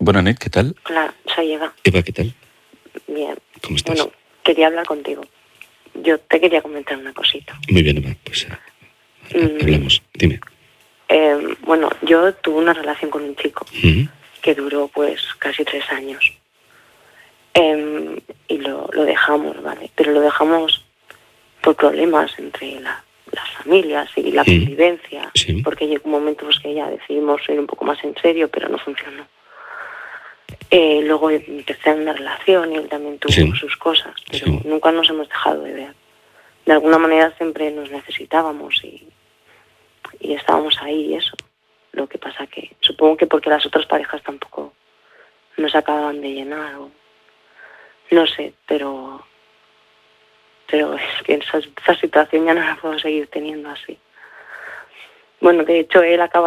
Buenas noches, ¿qué tal? Hola, soy Eva. Eva, ¿qué tal? Bien. ¿Cómo estás? Bueno, quería hablar contigo. Yo te quería comentar una cosita. Muy bien, Eva, pues hablamos. Dime. Bueno, yo tuve una relación con un chico ¿Mm? que duró pues casi 3 años. Y lo dejamos, ¿vale? Pero lo dejamos por problemas entre las familias y la convivencia. Sí. Porque llegó un momento pues, que ya decidimos ir un poco más en serio, pero no funcionó. Luego empecé en una relación y él también tuvo sus cosas, pero nunca nos hemos dejado de ver. De alguna manera siempre nos necesitábamos y estábamos ahí y eso. Lo que pasa que supongo que porque las otras parejas tampoco nos acababan de llenar o no sé, pero es que esa situación ya no la puedo seguir teniendo así. Bueno, de hecho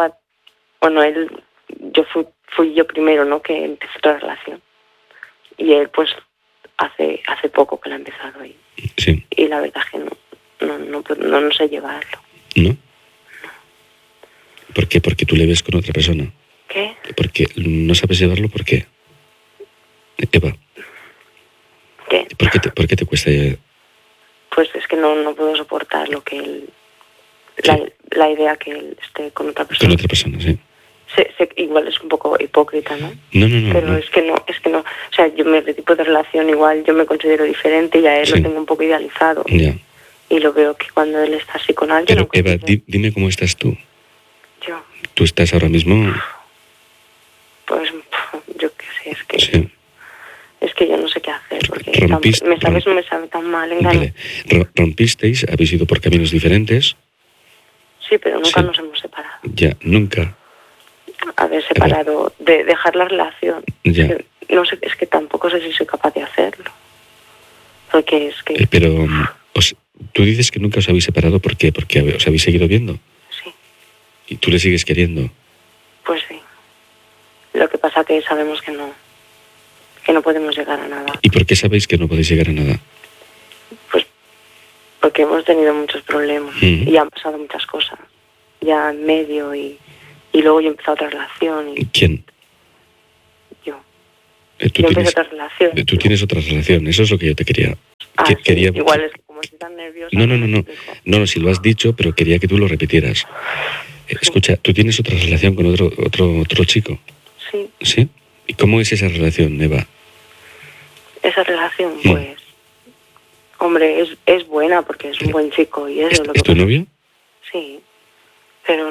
fui yo primero, ¿no? Que empecé otra relación. Y él, pues, hace poco que la ha empezado ahí. Sí. Y la verdad es que no sé llevarlo. ¿No? ¿Por qué? Porque tú le ves con otra persona. ¿Qué? Porque no sabes llevarlo, ¿por qué? Eva. ¿Qué? ¿Por qué te cuesta llevar? Pues es que no puedo soportar lo que él... La idea que él esté con otra persona. Con otra persona, sí. Igual es un poco hipócrita, ¿no? No. Pero no. es que no. O sea, yo mi tipo de relación igual yo me considero diferente y a él lo tengo un poco idealizado. Ya. Y lo veo que cuando él está así con alguien... Pero Eva, dime cómo estás tú. Yo. ¿Tú estás ahora mismo? Pues yo qué sé, es que... Sí. Es que yo no sé qué hacer, porque me sabe tan mal engañar. Vale. Rompisteis, habéis ido por caminos diferentes. Sí, pero nunca nos hemos separado. Ya, nunca. Haber separado, de dejar la relación. Ya. No sé, es que tampoco sé si soy capaz de hacerlo. Porque es que... Pero tú dices que nunca os habéis separado, ¿por qué? Porque os habéis seguido viendo. Sí. ¿Y tú le sigues queriendo? Pues sí. Lo que pasa que sabemos que no podemos llegar a nada. ¿Y por qué sabéis que no podéis llegar a nada? Pues porque hemos tenido muchos problemas y han pasado muchas cosas ya en medio y luego yo empecé otra relación. ¿Quién? Yo. Yo empecé otra relación. Tú tienes otra relación, eso es lo que yo te quería... Sí. Igual es que como estoy tan nerviosa... No, si lo has dicho, pero quería que tú lo repitieras. Escucha, ¿tú tienes otra relación con otro chico? Sí. ¿Sí? ¿Y cómo es esa relación, Eva? Esa relación, pues... Hombre, es buena porque es un buen chico y eso es lo que... ¿Es tu novio? Sí. Pero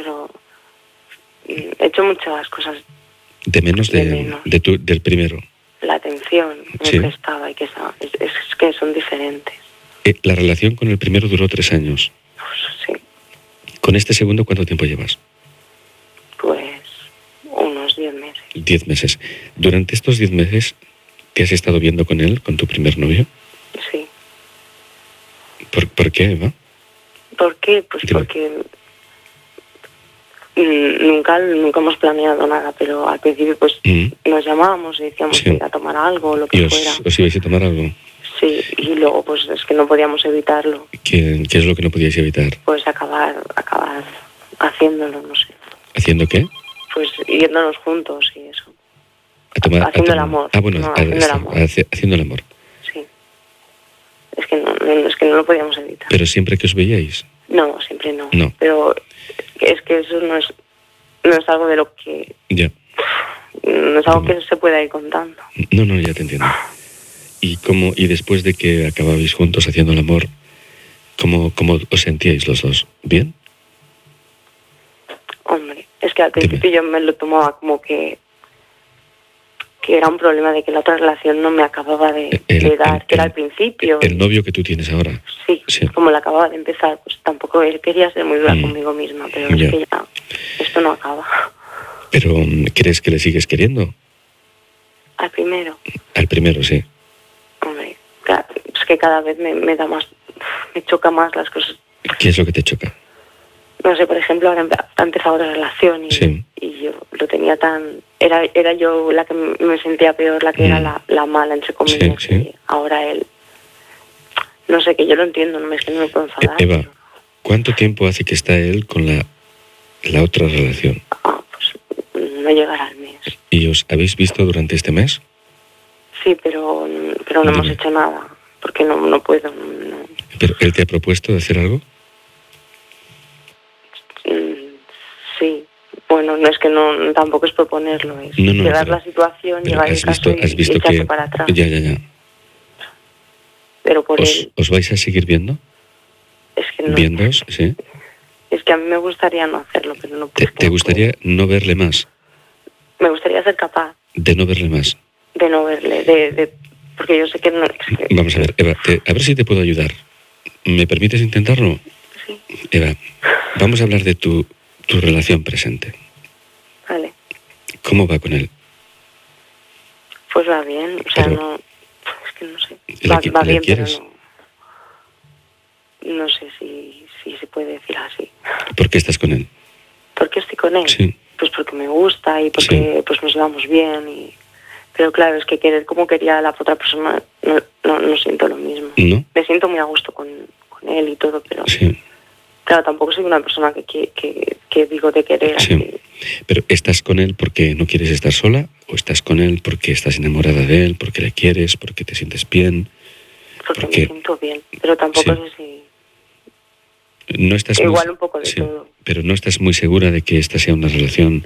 he hecho muchas cosas... De menos del primero. La atención me prestaba y que es que son diferentes. La relación con el primero duró 3 años. Pues sí. ¿Con este segundo cuánto tiempo llevas? Pues unos 10 meses. 10 meses. Durante estos 10 meses, ¿te has estado viendo con él, con tu primer novio? Sí. ¿Por qué, Eva? ¿Por qué? Pues porque nunca hemos planeado nada, pero al principio pues nos llamábamos y decíamos que ir a tomar algo o lo que fuera. ¿Os ibais a tomar algo? Sí, y luego pues es que no podíamos evitarlo. ¿Qué es lo que no podíais evitar? Pues acabar haciéndolo, no sé. ¿Haciendo qué? Pues yéndonos juntos y eso. Haciendo el amor. Ah, bueno, haciendo el amor. Haciendo el amor. Sí. Es que no lo podíamos evitar. ¿Pero siempre que os veíais? No, siempre no. No. Pero es que eso no es algo de lo que... Ya. No es algo que se pueda ir contando. No, ya te entiendo. ¿Y después de que acababais juntos haciendo el amor, cómo os sentíais los dos? ¿Bien? Hombre, es que al principio yo me lo tomaba como que era un problema de que la otra relación no me acababa de dar, que era al principio. El novio que tú tienes ahora. Sí, como la acababa de empezar, pues tampoco él quería ser muy dura conmigo misma, pero es que ya esto no acaba. ¿Pero crees que le sigues queriendo? Al primero. Al primero, sí. Hombre, es que cada vez me da más, me choca más las cosas. ¿Qué es lo que te choca? No sé, por ejemplo, ahora ha empezado otra relación y yo lo tenía tan... Era yo la que me sentía peor, la que era la mala, entre comillas. Sí. Y ahora él... No sé, que yo lo entiendo, es que no me puedo enfadar. Eva, ¿cuánto tiempo hace que está él con la otra relación? Pues no llegar al mes. ¿Y os habéis visto durante este mes? Sí, pero no hemos hecho nada, porque no puedo. No. ¿Pero él te ha propuesto hacer algo? Sí. Bueno, no es que no tampoco es proponerlo, es llegar la situación, llegar el caso y echarse para atrás. Ya. Pero por él... ¿Os vais a seguir viendo? Es que no. ¿Viéndoos? Sí. Es que a mí me gustaría no hacerlo, pero no puedo. ¿Te gustaría no verle más? Me gustaría ser capaz. ¿De no verle más? De no verle, porque yo sé que no... Vamos a ver, Eva, a ver si te puedo ayudar. ¿Me permites intentarlo? Sí. Eva, vamos a hablar de tu relación presente. Vale. ¿Cómo va con él? Pues va bien, o sea, pero, no... Es que no sé. Va bien, quieres? pero no sé si se puede decir así. ¿Por qué estás con él? ¿Por qué estoy con él? Sí. Pues porque me gusta y porque pues nos llevamos bien. Pero claro, es que querer como quería la otra persona, no siento lo mismo. ¿No? Me siento muy a gusto con él y todo, pero... Sí. Claro, tampoco soy una persona que digo de querer. Sí. Así. ¿Pero estás con él porque no quieres estar sola? ¿O estás con él porque estás enamorada de él, porque le quieres, porque te sientes bien? Porque me siento bien, pero tampoco sé si... No estás igual un poco de todo. Pero no estás muy segura de que esta sea una relación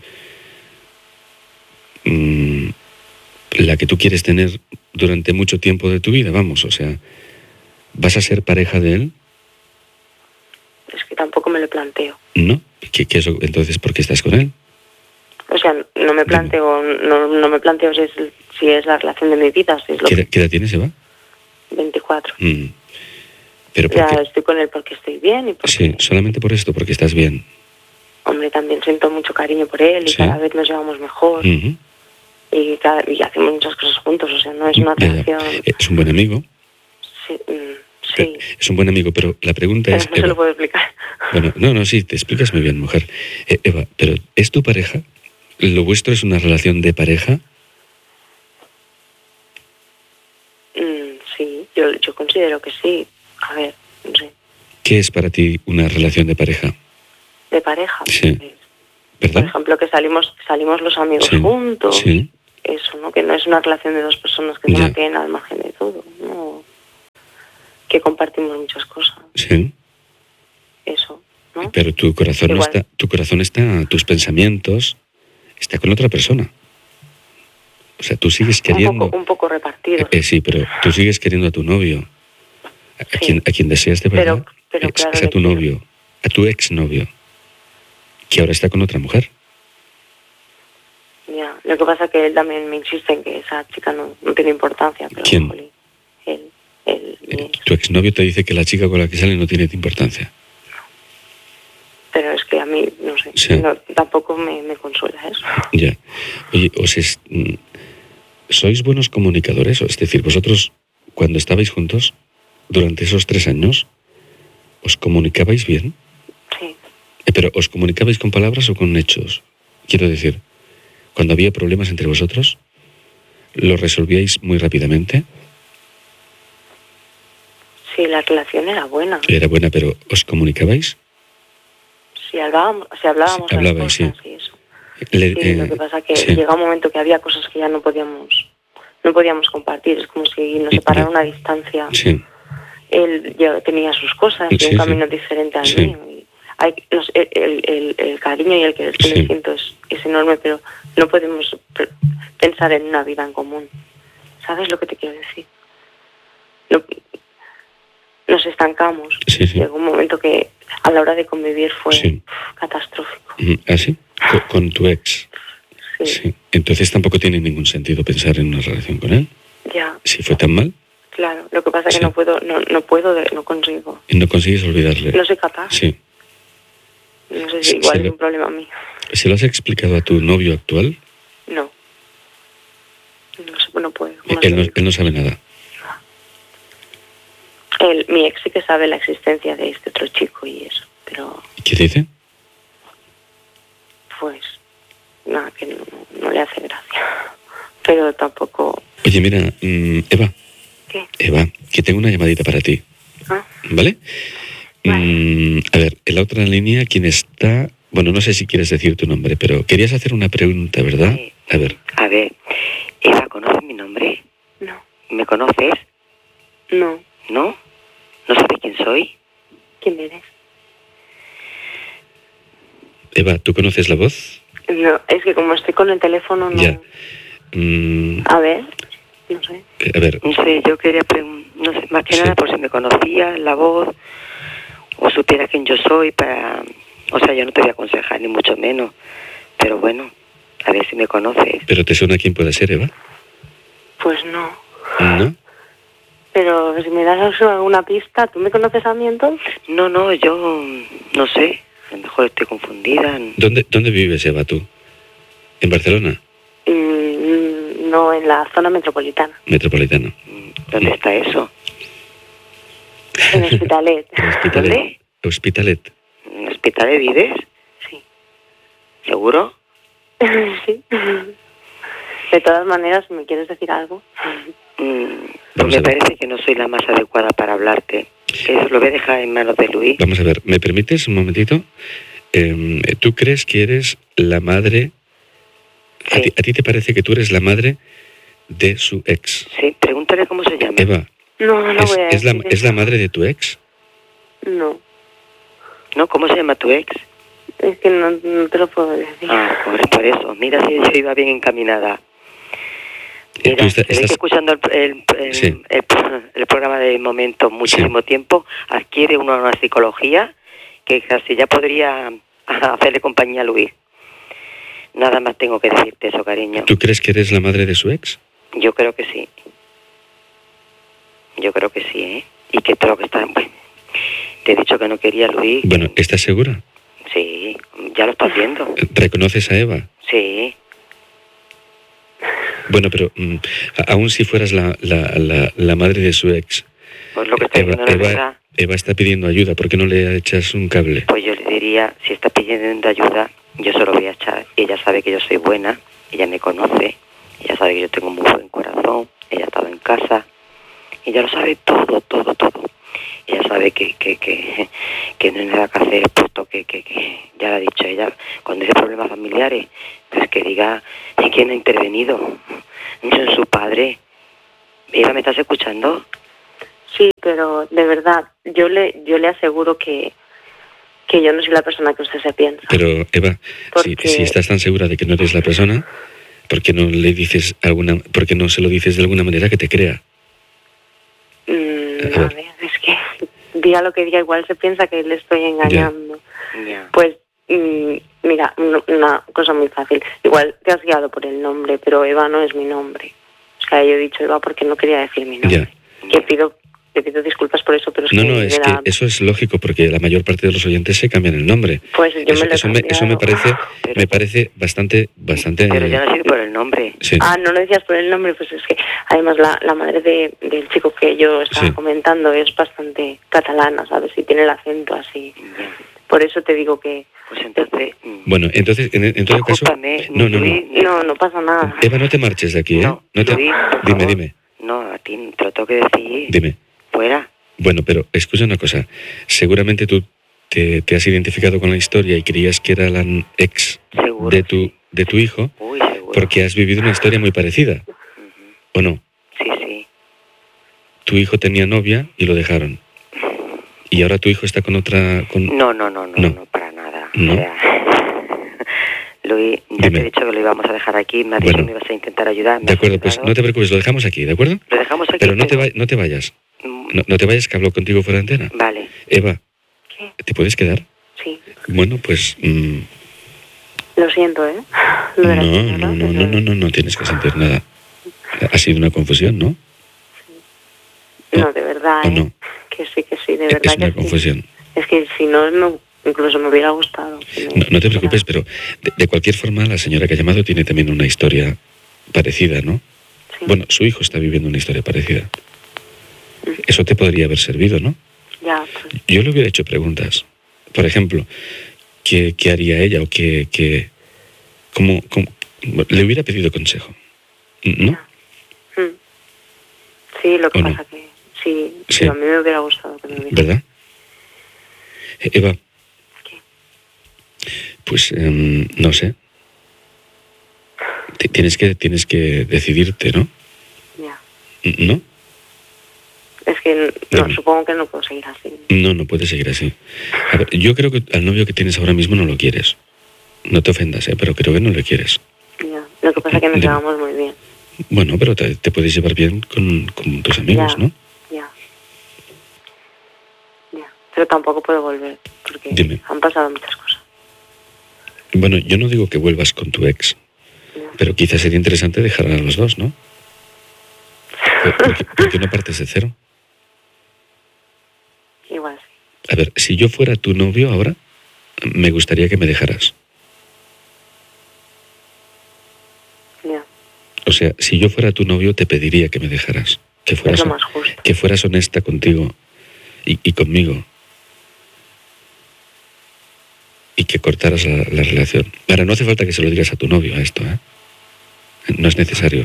la que tú quieres tener durante mucho tiempo de tu vida, vamos, o sea, ¿vas a ser pareja de él? Es que tampoco me lo planteo. ¿No? ¿Qué es entonces por qué estás con él? O sea, no me planteo, no me planteo si es la relación de mi vida, si es lo ¿Qué edad tienes, Eva? 24. Pero ya estoy con él porque estoy bien y porque... Sí, solamente por esto, porque estás bien. Hombre, también siento mucho cariño por él y cada vez nos llevamos mejor. Uh-huh. Y hacemos muchas cosas juntos, o sea, no es una relación... Es un buen amigo. Sí, sí. Es un buen amigo, pero la pregunta es... No se lo puedo explicar. Bueno, no, sí, te explicas muy bien, mujer. Eva, ¿pero es tu pareja? ¿Lo vuestro es una relación de pareja? Sí, yo considero que sí. A ver, no sé. ¿Qué es para ti una relación de pareja? ¿De pareja? Sí. Pues, ¿verdad? por ejemplo, que salimos los amigos juntos. Sí. Eso, ¿no? Que no es una relación de dos personas que se mantienen al margen de todo, ¿no? Que compartimos muchas cosas. Sí. Eso, ¿no? Pero tu corazón está, tus pensamientos, está con otra persona. O sea, tú sigues queriendo... Un poco repartido. Sí, pero tú sigues queriendo a tu novio. A quien deseas de verdad. Pero claro, es a tu novio, a tu exnovio, que ahora está con otra mujer. Ya, lo que pasa es que él también me insiste en que esa chica no tiene importancia. Pero, ¿quién? Jolín, Tu exnovio te dice que la chica con la que sale no tiene importancia. Pero es que a mí, no sé, tampoco me consuela eso. Ya. Oye, ¿sois buenos comunicadores? Es decir, vosotros, cuando estabais juntos, durante esos 3 años, ¿os comunicabais bien? Sí. ¿Pero os comunicabais con palabras o con hechos? Quiero decir, cuando había problemas entre vosotros, ¿lo resolvíais muy rápidamente? Sí, la relación era buena. Era buena, pero ¿os comunicabais? Sí, hablábamos hablabais, cosas y eso. Lo que pasa es que llega un momento que había cosas que ya no podíamos compartir. Es como si nos separara una distancia. Sí. Él ya tenía sus cosas y un camino diferente al mío. Y el cariño y el que le siento es enorme, pero no podemos pensar en una vida en común. ¿Sabes lo que te quiero decir? Nos estancamos. Llegó un momento que a la hora de convivir fue catastrófico. ¿Ah, sí? ¿Con tu ex? Sí. Entonces tampoco tiene ningún sentido pensar en una relación con él. Ya. Si fue tan mal. Claro, lo que pasa es que no consigo. Y no consigues olvidarle. No soy capaz. Sí. No sé si igual es un problema mío. ¿Se lo has explicado a tu novio actual? No. No puedo. Él no sabe nada. Mi ex sí que sabe la existencia de este otro chico y eso, pero... ¿Qué dice? Pues nada, que no le hace gracia. Pero tampoco... Oye, mira, Eva. ¿Qué? Eva, que tengo una llamadita para ti. ¿Ah? ¿Vale? Vale. A ver, en la otra línea, ¿quién está? Bueno, no sé si quieres decir tu nombre, pero querías hacer una pregunta, ¿verdad? Sí. A ver. A ver, Eva, ¿conoces mi nombre? No. ¿Me conoces? No. ¿No? ¿No sabes quién soy? ¿Quién eres? Eva, ¿tú conoces la voz? No, es que como estoy con el teléfono no... Ya. A ver, no sé. A ver, No sé, yo quería preguntar, no sé, más que Sí. nada por si me conocías la voz o supieras quién yo soy para... O sea, yo no te voy a aconsejar, ni mucho menos, pero bueno, a ver si me conoces. ¿pero te suena quién puede ser, Eva? Pues no. ¿No? Pero si me das alguna pista, ¿tú me conoces a mí entonces? No, yo no sé, a lo mejor estoy confundida. ¿Dónde vives, Eva, tú? ¿En Barcelona? No, en la zona metropolitana. Metropolitana. ¿Dónde está eso? En Hospitalet. ¿Dónde? Hospitalet. ¿En hospitales vives? Sí. ¿Seguro? Sí. De todas maneras, si me quieres decir algo. Pues Vamos a me ver. parece que no soy la más adecuada para hablarte. Eso lo voy a dejar en manos de Luis. Vamos a ver, ¿me permites un momentito? ¿Tú crees que eres la madre... Sí. ¿A ti te parece que tú eres la madre de su ex? Sí, pregúntale cómo se llama. Eva, No voy a ¿es decir la eso. madre de tu ex? No, ¿No? ¿Cómo se llama tu ex? es que no te lo puedo decir. Ah, pues por eso. Mira si yo iba bien encaminada. Mira, Tú se ve que escuchando Sí. el programa de momento muchísimo tiempo, adquiere uno una psicología que casi ya podría hacerle compañía a Luis. Nada más tengo que decirte eso, cariño. ¿Tú crees que eres la madre de su ex? Yo creo que sí. Yo creo que sí, ¿eh? Y que todo lo que está... Bueno, te he dicho que no quería, Luis. Bueno, ¿estás segura? Sí, ya lo estás viendo. ¿Reconoces a Eva? Sí. Bueno, pero aún si fueras la madre de su ex, Pues lo que está diciendo no es verdad. Eva está pidiendo ayuda, ¿por qué no le echas un cable? Pues yo le diría, si está pidiendo ayuda, yo se lo voy a echar. Ella sabe que yo soy buena, ella me conoce, ella sabe que yo tengo muy buen corazón, ella ha estado en casa, ella lo sabe todo. Ella sabe que no hay nada que hacer, puesto que ya lo ha dicho ella, cuando dice problemas familiares, pues que diga quién ha intervenido, no su padre. Eva, ¿me estás escuchando? Sí, pero de verdad, yo le aseguro que yo no soy la persona que usted se piensa. Pero, Eva, Porque- si estás tan segura de que no eres la persona, ¿por qué no por qué no se lo dices de alguna manera que te crea? A ver, es que diga lo que diga, igual se piensa que le estoy engañando. Ya. Pues, mira, una cosa muy fácil. Igual te has guiado por el nombre, pero Eva no es mi nombre. O sea, yo he dicho Eva porque no quería decir mi nombre. Ya. Te pido disculpas por eso, pero es No, que... es que eso es lógico, porque la mayor parte de los oyentes se cambian el nombre. Pues yo me lo he Eso me parece bastante... Pero ya no ha sido por el nombre. Sí. Ah, no lo decías por el nombre, pues es que además la madre del chico que yo estaba Sí. comentando es bastante catalana, ¿sabes? Y tiene el acento así. Ya. Por eso te digo que... Pues entonces... Bueno, entonces, en todo caso... Discúlpame, No. Luis, No pasa nada. Eva, no te marches de aquí, ¿eh? No, No te... Luis, por favor. Dime. No, a ti te lo tengo que decir. Dime. Fuera. Bueno, pero escucha una cosa. Seguramente tú te has identificado con la historia y creías que era la ex Seguro. de tu hijo, Uy, seguro. porque has vivido una historia muy parecida. ¿O no? Sí. Tu hijo tenía novia y lo dejaron. Y ahora tu hijo está con otra... No, No. para nada. No. O sea, Luis, ya Dime. te he dicho que lo íbamos a dejar aquí. Me has Bueno. dicho que me ibas a intentar ayudar. me De has acuerdo, pues ayudado. no te preocupes, lo dejamos aquí, ¿de acuerdo? Lo dejamos aquí. Pero no te vayas. No te vayas, que hablo contigo fuera de antena. Vale. Eva, ¿Qué? ¿te puedes quedar? Sí. Bueno, pues... Lo siento, ¿eh? Lo de la señora, no tienes que sentir nada. Ha sido una confusión, ¿no? No, de verdad, ¿O ¿eh? no? Que sí, de verdad Es una que sí. confusión. Es que si no, incluso me hubiera gustado. No te preocupes, pero de cualquier forma la señora que ha llamado tiene también una historia parecida, ¿no? Sí. Bueno, su hijo está viviendo una historia parecida. Eso te podría haber servido, ¿no? Ya, pues, Yo le hubiera hecho preguntas. Por ejemplo, ¿qué haría ella? O cómo le hubiera pedido consejo, ¿no? sí, lo que ¿O no? pasa que sí, Sí. pero a mí me hubiera gustado que me hubiera... ¿Verdad? Eva, ¿Qué? Pues no sé. Tienes que decidirte, ¿no? Ya. ¿No? Es que no, supongo que no puedo seguir así. No puedes seguir así. A ver, yo creo que al novio que tienes ahora mismo no lo quieres. No te ofendas, pero creo que no le quieres. Ya. Lo que pasa es que nos llevamos muy bien. Bueno, pero te puedes llevar bien con tus amigos, ya, ¿no? Ya. Pero tampoco puedo volver, porque Dime. han pasado muchas cosas. Bueno, yo no digo que vuelvas con tu ex, pero quizás sería interesante dejar a los dos, ¿no? Porque no partes de cero. Igual sí. A ver, si yo fuera tu novio ahora, me gustaría que me dejaras. Ya. O sea, si yo fuera tu novio, te pediría que me dejaras. Que fueras, es lo más justo. Que fueras honesta contigo y conmigo. Y que cortaras la relación. Ahora, no hace falta que se lo digas a tu novio a esto, ¿eh? No es necesario.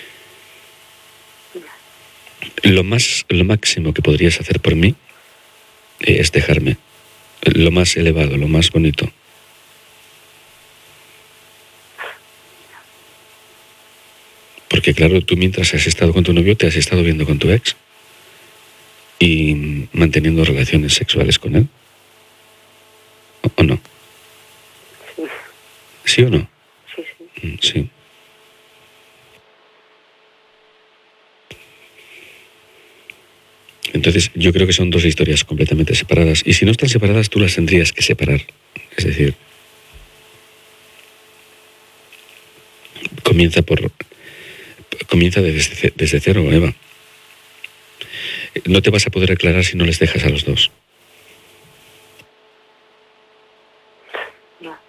Lo máximo que podrías hacer por mí es dejarme. Lo más elevado, lo más bonito. Porque claro, tú mientras has estado con tu novio, te has estado viendo con tu ex y manteniendo relaciones sexuales con él. ¿O no? Sí. ¿Sí o no? Sí. Sí. Entonces, yo creo que son dos historias completamente separadas. Y si no están separadas, tú las tendrías que separar. Es decir, comienza desde cero, Eva. No te vas a poder aclarar si no les dejas a los dos. No.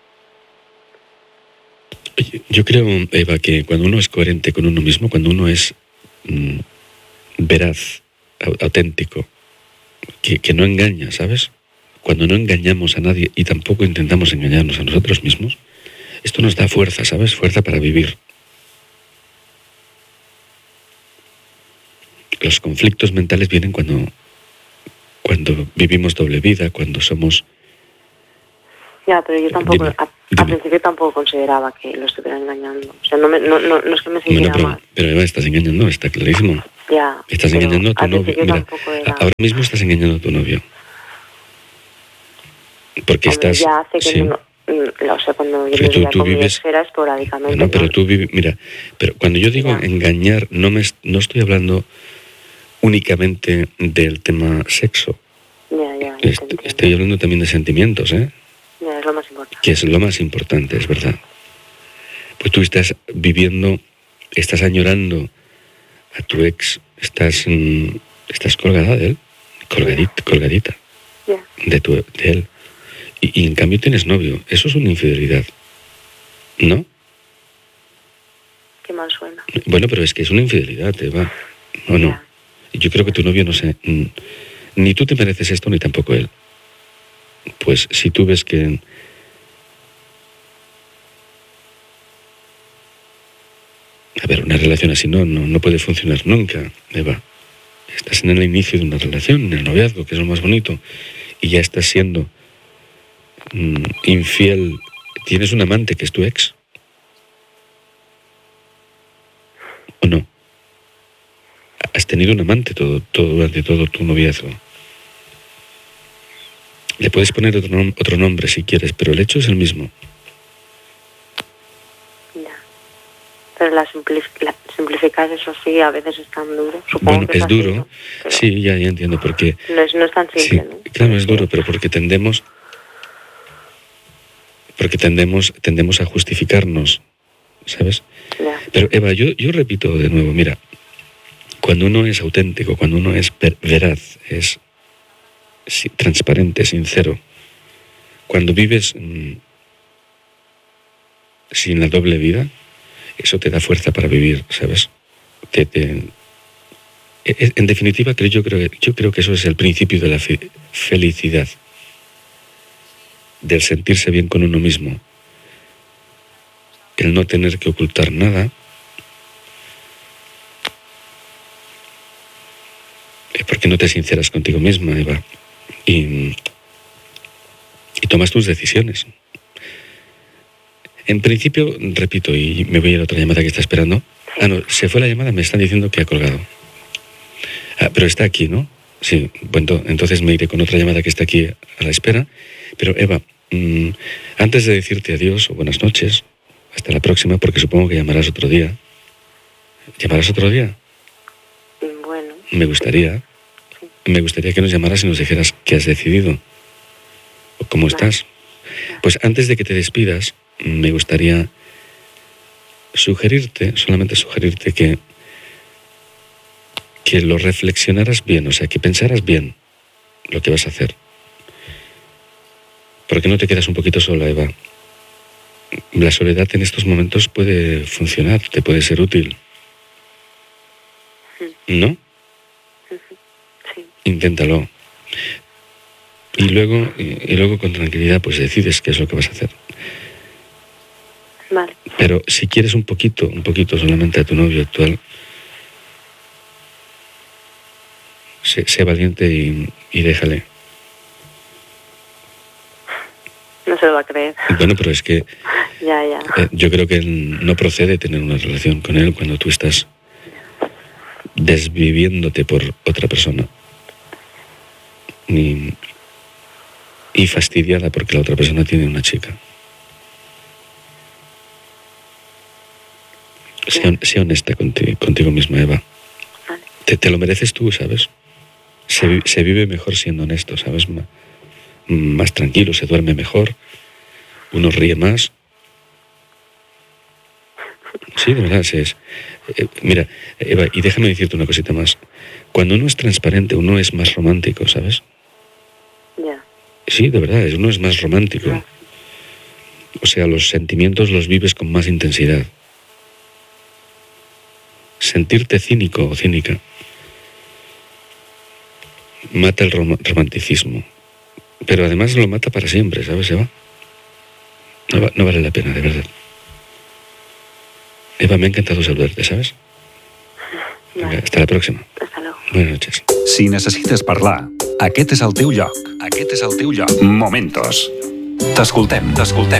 Yo creo, Eva, que cuando uno es coherente con uno mismo, cuando uno es veraz, auténtico, que no engaña, ¿sabes? Cuando no engañamos a nadie y tampoco intentamos engañarnos a nosotros mismos, esto nos da fuerza, ¿sabes? Fuerza para vivir. Los conflictos mentales vienen cuando vivimos doble vida, cuando somos... Ya, pero yo tampoco, al principio tampoco consideraba que lo estuviera engañando. O sea, no es que me sintiera mal. Pero Eva, estás engañando, está clarísimo. Ya. Estás engañando a tu novio. Mira, ahora mismo estás engañando a tu novio. Porque estás... Ya hace que sí. no... O sea, cuando yo pero vivía tú con mi vives... esfera esporádicamente. Bueno, pero tú vives... Mira, pero cuando yo digo engañar, no estoy hablando únicamente del tema sexo. Ya. Estoy hablando también de sentimientos, ¿eh? Ya, es lo más importante. Que es lo más importante, es verdad. Pues tú estás viviendo, estás añorando a tu ex, estás colgada de él, colgadita de él. Y en cambio tienes novio. Eso es una infidelidad, ¿no? Qué mal suena. Bueno, pero es que es una infidelidad, Eva. ¿O no? Yo creo que tu novio, no sé, ni tú te mereces esto, ni tampoco él. Pues si tú ves que... A ver, una relación así no puede funcionar nunca, Eva. Estás en el inicio de una relación, en el noviazgo, que es lo más bonito, y ya estás siendo infiel. Tienes un amante que es tu ex. ¿O no? Has tenido un amante durante todo tu noviazgo. Le puedes poner otro nombre si quieres, pero el hecho es el mismo. Ya. Pero simplificar eso sí, a veces es tan duro. Supongo Bueno, que es duro. ¿no? Sí, ya entiendo por qué. No es tan simple, sí, ¿no? Claro, es duro, pero porque tendemos a justificarnos, ¿sabes? Ya. Pero Eva, yo repito de nuevo, mira, cuando uno es auténtico, cuando uno es veraz, es transparente, sincero, cuando vives sin la doble vida, eso te da fuerza para vivir, ¿sabes? En definitiva, yo creo que eso es el principio de la felicidad, del sentirse bien con uno mismo, el no tener que ocultar nada, porque no te sinceras contigo misma, Eva, y tomas tus decisiones. En principio, repito, y me voy a ir a otra llamada que está esperando. Ah, no, se fue la llamada, me están diciendo que ha colgado. Ah, pero está aquí, ¿no? Sí, bueno, entonces me iré con otra llamada que está aquí a la espera. Pero Eva, antes de decirte adiós o buenas noches, hasta la próxima, porque supongo que llamarás otro día. ¿Llamarás otro día? Bueno. Me gustaría que nos llamaras y nos dijeras qué has decidido o cómo estás. Pues antes de que te despidas, me gustaría solamente sugerirte que lo reflexionaras bien, o sea, que pensaras bien lo que vas a hacer. ¿Por qué no te quedas un poquito sola, Eva? La soledad en estos momentos puede funcionar, te puede ser útil. ¿No? Sí. Inténtalo. Y luego con tranquilidad pues decides qué es lo que vas a hacer. Vale. Pero si quieres un poquito solamente a tu novio actual, sé valiente y déjale. No se lo va a creer. Bueno, pero es que Ya. Yo creo que no procede tener una relación con él cuando tú estás desviviéndote por otra persona. Y fastidiada porque la otra persona tiene una chica. Sea honesta contigo misma, Eva. Vale. Te lo mereces tú, ¿sabes? Se vive mejor siendo honesto, ¿sabes? Más tranquilo, se duerme mejor, uno ríe más. Sí, de verdad, mira, Eva, y déjame decirte una cosita más. Cuando uno es transparente, uno es más romántico, ¿sabes? Ya. Sí, de verdad, uno es más romántico. Ya. O sea, los sentimientos los vives con más intensidad. Sentirte cínico o cínica mata el romanticismo. Pero además lo mata para siempre, ¿sabes, Eva? No vale la pena, de verdad. Eva, me ha encantado saludarte, ¿sabes? Vale. Venga, hasta la próxima. Hasta luego. Buenas noches. Si necessites parlar, aquest és el teu lloc. Aquest és el teu lloc. Momentos. T'escoltem.